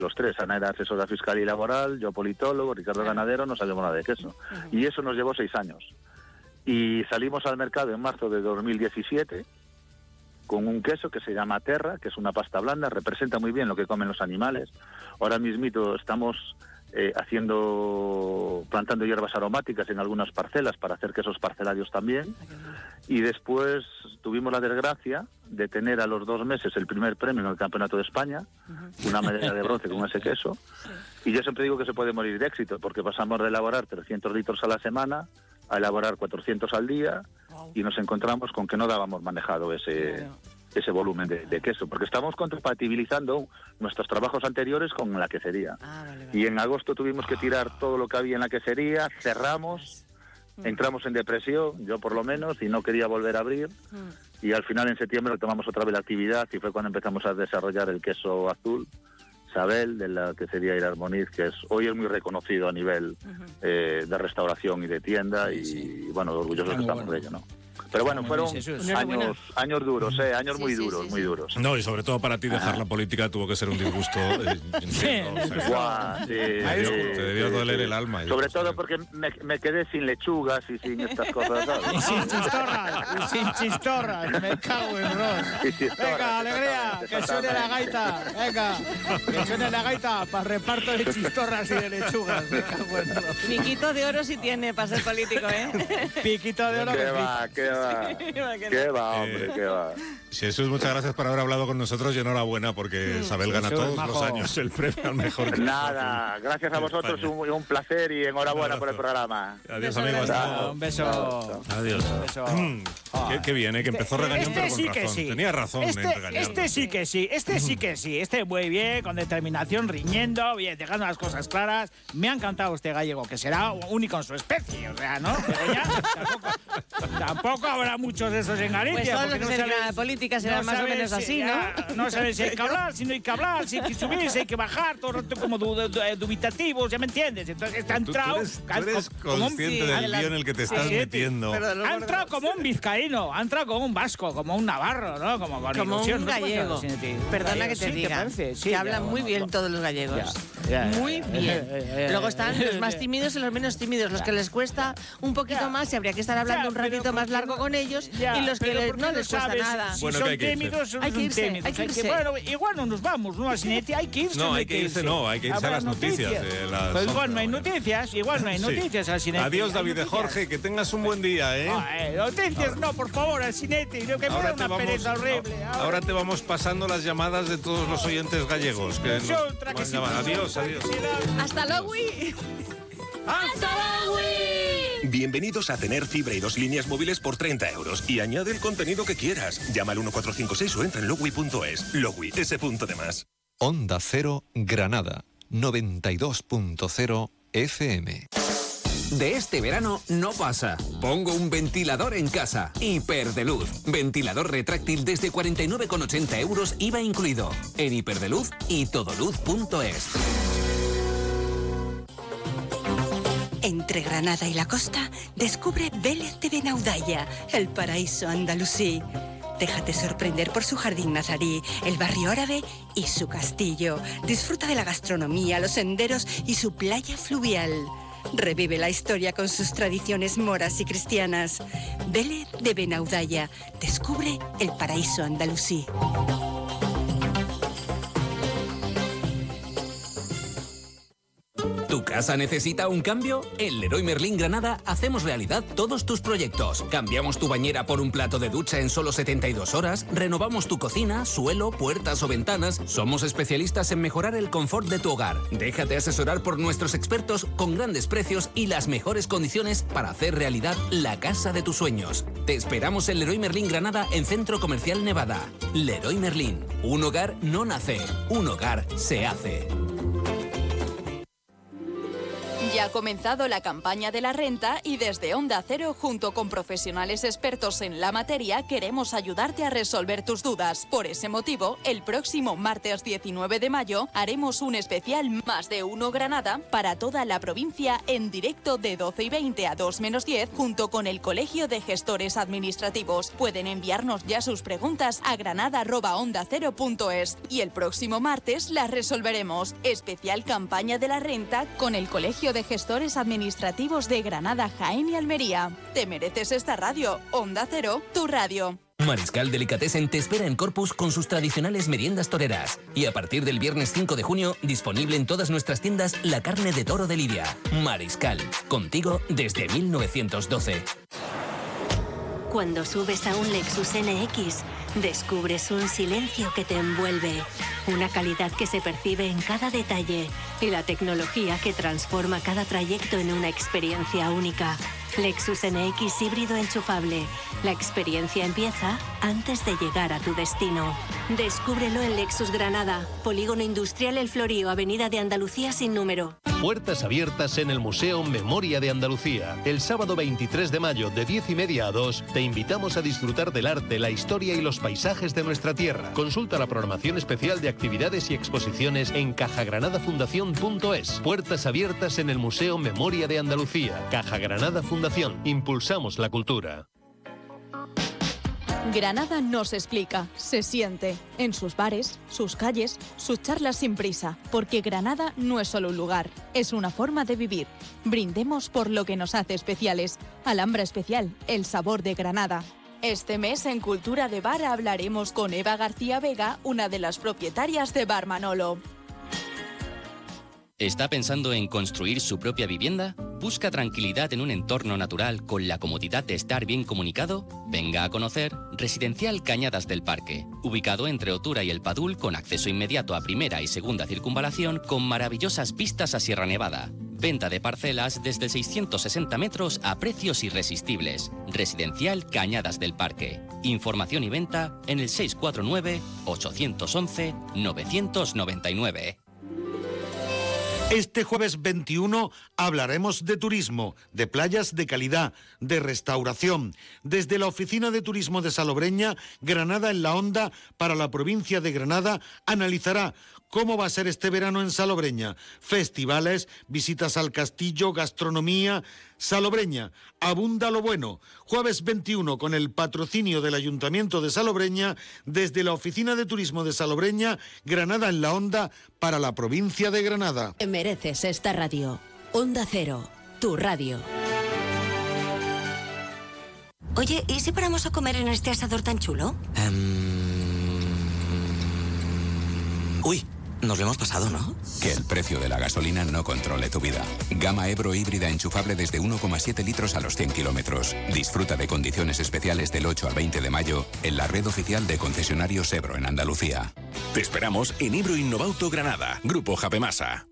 Los tres, Ana era asesora fiscal y laboral, yo politólogo, Ricardo ganadero, no sabíamos nada de queso. Y eso nos llevó 6 años. Y salimos al mercado en marzo de 2017 con un queso que se llama Terra, que es una pasta blanda, representa muy bien lo que comen los animales. Ahora mismito estamos plantando hierbas aromáticas en algunas parcelas para hacer quesos parcelarios también. Y después tuvimos la desgracia de tener a los 2 meses el primer premio en el Campeonato de España, una medalla de bronce con ese queso. Y yo siempre digo que se puede morir de éxito, porque pasamos de elaborar 300 litros a la semana a elaborar 400 al día, y nos encontramos con que no dábamos manejado ese volumen de queso, porque estamos compatibilizando nuestros trabajos anteriores con la quesería. Y en agosto tuvimos que tirar todo lo que había en la quesería, cerramos, entramos en depresión, yo por lo menos, y no quería volver a abrir, y al final en septiembre retomamos otra vez la actividad, y fue cuando empezamos a desarrollar el queso azul, Sabel, de la quesería Irarmoniz, que hoy es muy reconocido a nivel de restauración y de tienda, y bueno, orgullosos estamos de ello, ¿no? Pero bueno, fueron años duros, años muy duros, muy duros. No, y sobre todo para ti dejar la política tuvo que ser un disgusto. Te debió doler el alma. Sobre todo porque me quedé sin lechugas y sin estas cosas, ¿sabes? Y sin chistorras, me cago en Ron. Venga, alegría, que suene la gaita, venga, que suene la gaita para reparto de chistorras y de lechugas, me cago en Ron. Piquito de oro sí tiene para ser político, ¿eh? Piquito de oro. ¿Qué va, hombre, qué va? Jesús, muchas gracias por haber hablado con nosotros y enhorabuena porque Isabel gana todos los años el premio al mejor queso. Nada, gracias a vosotros, un placer y enhorabuena por el programa. Adiós, amigos. Un beso. Adiós. Un beso. Qué bien, que empezó regañón, pero con sí razón. Que sí. Tenía razón en regañar. Este sí que sí. Este muy bien, con determinación, riñendo, bien, dejando las cosas claras. Me ha encantado este gallego, que será único en su especie, o sea, ¿no? Pero ya tampoco habrá muchos de esos en Galicia. Pues todos los que se dedican a la política serán más o menos así, ¿no? No sabes si hay que hablar, si no hay que hablar, si hay que subir, si hay que bajar, todo el rato como dubitativos, ¿ya me entiendes? Entonces está entrado... Tú eres consciente del lío en el que te estás metiendo. Ha entrado como un vizcaíno, ha entrado como un vasco, como un navarro, ¿no? Como un gallego. Perdona que te diga, que hablan muy bien todos los gallegos. Muy bien. Luego están los más tímidos y los menos tímidos, los que les cuesta un poquito más y habría que estar hablando un ratito más largo con ellos, y los que no les cuesta nada. Si son tímidos, hay que irse. Bueno, igual no nos vamos, ¿no? Así hay que irse. No, hay que irse a las noticias. Pues igual no hay noticias, al Cinete. Adiós, David de Jorge, que tengas un buen día, ¿eh? Noticias no, por favor, al Cinete, que me da una pereza horrible. Ahora te vamos pasando las llamadas de todos los oyentes gallegos. Adiós. ¡Hasta luego! ¡Hasta luego! Bienvenidos a tener fibra y 2 líneas móviles por 30 euros. Y añade el contenido que quieras. Llama al 1456 o entra en logui.es. Logui, ese punto de más. Onda Cero, Granada, 92.0 FM. De este verano no pasa. Pongo un ventilador en casa. Hiperdeluz. Ventilador retráctil desde 49,80 euros, IVA incluido. En Hiperdeluz y todoluz.es. Entre Granada y la costa, descubre Vélez de Benaudalla, el paraíso andalusí. Déjate sorprender por su jardín nazarí, el barrio árabe y su castillo. Disfruta de la gastronomía, los senderos y su playa fluvial. Revive la historia con sus tradiciones moras y cristianas. Vélez de Benaudalla, descubre el paraíso andalusí. ¿Tu casa necesita un cambio? En Leroy Merlin Granada hacemos realidad todos tus proyectos. Cambiamos tu bañera por un plato de ducha en solo 72 horas, renovamos tu cocina, suelo, puertas o ventanas. Somos especialistas en mejorar el confort de tu hogar. Déjate asesorar por nuestros expertos con grandes precios y las mejores condiciones para hacer realidad la casa de tus sueños. Te esperamos en Leroy Merlin Granada en Centro Comercial Nevada. Leroy Merlin. Un hogar no nace, un hogar se hace. Ya ha comenzado la campaña de la renta y desde Onda Cero, junto con profesionales expertos en la materia, queremos ayudarte a resolver tus dudas. Por ese motivo, el próximo martes 19 de mayo haremos un especial Más de Uno Granada para toda la provincia en directo de 12:20 a 2:10 junto con el Colegio de Gestores Administrativos. Pueden enviarnos ya sus preguntas a granada@ondacero.es y el próximo martes las resolveremos. Especial campaña de la renta con el Colegio de Gestores Administrativos de Granada, Jaén y Almería. Te mereces esta radio. Onda Cero, tu radio. Mariscal Delicatessen te espera en Corpus con sus tradicionales meriendas toreras. Y a partir del viernes 5 de junio, disponible en todas nuestras tiendas la carne de toro de Lidia. Mariscal, contigo desde 1912. Cuando subes a un Lexus NX, descubres un silencio que te envuelve, una calidad que se percibe en cada detalle y la tecnología que transforma cada trayecto en una experiencia única. Lexus NX híbrido enchufable. La experiencia empieza antes de llegar a tu destino. Descúbrelo en Lexus Granada, Polígono Industrial El Florío, Avenida de Andalucía sin número. Puertas abiertas en el Museo Memoria de Andalucía. El sábado 23 de mayo de 10:30 a 2 te invitamos a disfrutar del arte, la historia y los paisajes de nuestra tierra. Consulta la programación especial de actividades y exposiciones en cajagranadafundación.es. Puertas abiertas en el Museo Memoria de Andalucía. Caja Granada Fundación. Impulsamos la cultura. Granada nos explica, se siente, en sus bares, sus calles, sus charlas sin prisa, porque Granada no es solo un lugar, es una forma de vivir. Brindemos por lo que nos hace especiales. Alhambra Especial, el sabor de Granada. Este mes en Cultura de Bar hablaremos con Eva García Vega, una de las propietarias de Bar Manolo. ¿Está pensando en construir su propia vivienda? ¿Busca tranquilidad en un entorno natural con la comodidad de estar bien comunicado? Venga a conocer Residencial Cañadas del Parque, ubicado entre Otura y El Padul con acceso inmediato a primera y segunda circunvalación con maravillosas vistas a Sierra Nevada. Venta de parcelas desde 660 metros a precios irresistibles. Residencial Cañadas del Parque. Información y venta en el 649-811-999. Este jueves 21 hablaremos de turismo, de playas de calidad, de restauración. Desde la Oficina de Turismo de Salobreña, Granada en la Onda, para la provincia de Granada, analizará cómo va a ser este verano en Salobreña. Festivales, visitas al castillo, gastronomía. Salobreña, abunda lo bueno. Jueves 21 con el patrocinio del Ayuntamiento de Salobreña, desde la Oficina de Turismo de Salobreña, Granada en la Onda, para la provincia de Granada. Te mereces esta radio. Onda Cero, tu radio. Oye, ¿y si paramos a comer en este asador tan chulo? Uy, nos lo hemos pasado, ¿no? Que el precio de la gasolina no controle tu vida. Gama Ebro híbrida enchufable desde 1,7 litros a los 100 kilómetros. Disfruta de condiciones especiales del 8 al 20 de mayo en la red oficial de concesionarios Ebro en Andalucía. Te esperamos en Ebro Innovauto Granada, Grupo Japemasa.